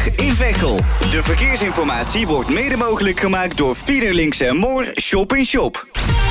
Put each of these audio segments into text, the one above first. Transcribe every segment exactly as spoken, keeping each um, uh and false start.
Brug in Veghel. De verkeersinformatie wordt mede mogelijk gemaakt door Fiederlinks en Moor Shop in Shop.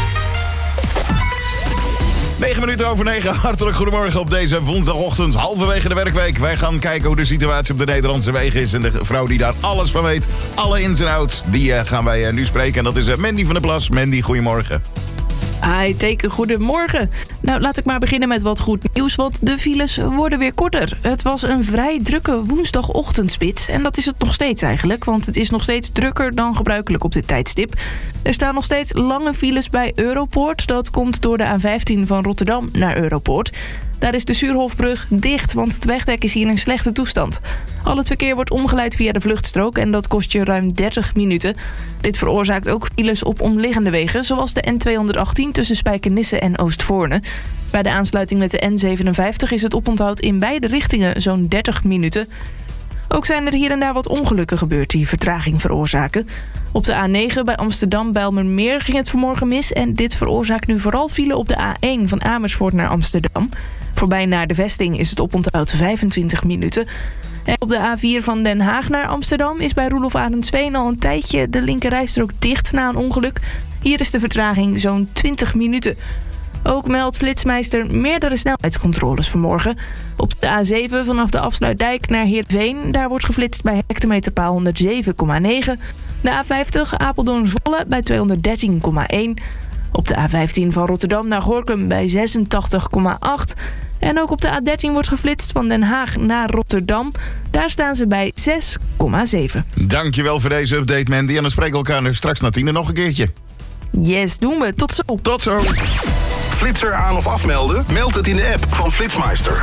negen minuten over negen, hartelijk goedemorgen op deze woensdagochtend, halverwege de werkweek. Wij gaan kijken hoe de situatie op de Nederlandse wegen is. En de vrouw die daar alles van weet, alle ins en outs, die uh, gaan wij uh, nu spreken. En dat is uh, Mandy van der Plas. Mandy, goedemorgen. Hi, teken, goedemorgen. Nou, laat ik maar beginnen met wat goed nieuws, want de files worden weer korter. Het was een vrij drukke woensdagochtendspits en dat is het nog steeds eigenlijk, want het is nog steeds drukker dan gebruikelijk op dit tijdstip. Er staan nog steeds lange files bij Europoort. Dat komt door de A vijftien van Rotterdam naar Europoort. Daar is de Suurhofbrug dicht, want het wegdek is hier in slechte toestand. Al het verkeer wordt omgeleid via de vluchtstrook en dat kost je ruim dertig minuten. Dit veroorzaakt ook files op omliggende wegen, zoals de N tweehonderdachttien tussen Spijkenisse en Oostvoorne. Bij de aansluiting met de N zevenenvijftig is het oponthoud in beide richtingen zo'n dertig minuten. Ook zijn er hier en daar wat ongelukken gebeurd die vertraging veroorzaken. Op de A negen bij Amsterdam-Bijlmermeer ging het vanmorgen mis en dit veroorzaakt nu vooral file op de A één van Amersfoort naar Amsterdam. Voorbij naar de vesting is het oponthoud vijfentwintig minuten. En op de A vier van Den Haag naar Amsterdam is bij Roelof Arendsveen al een tijdje de linkerrijstrook dicht na een ongeluk. Hier is de vertraging zo'n twintig minuten. Ook meldt Flitsmeister meerdere snelheidscontroles vanmorgen. Op de A zeven vanaf de Afsluitdijk naar Heerenveen, daar wordt geflitst bij hectometerpaal honderdzeven komma negen. De A vijftig Apeldoorn-Zwolle bij tweehonderddertien komma één. Op de A vijftien van Rotterdam naar Gorinchem bij zesentachtig komma acht. En ook op de A dertien wordt geflitst van Den Haag naar Rotterdam. Daar staan ze bij zes komma zeven. Dankjewel voor deze update, Mandy. En dan spreken we elkaar straks na tien nog een keertje. Yes, doen we. Tot zo. Tot zo. Flitser aan of afmelden? Meld het in de app van Flitsmeister.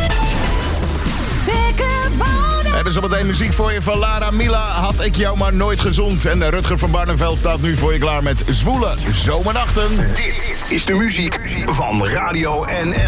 We hebben zometeen muziek voor je van Lara Mila. Had ik jou maar nooit gezond. En Rutger van Barneveld staat nu voor je klaar met Zwoele Zomernachten. Dit is de muziek van Radio N L.